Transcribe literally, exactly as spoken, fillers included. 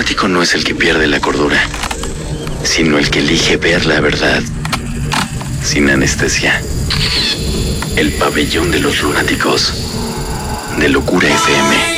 lunático no es el que pierde la cordura, sino el que elige ver la verdad sin anestesia. El pabellón de los lunáticos de Locura F M.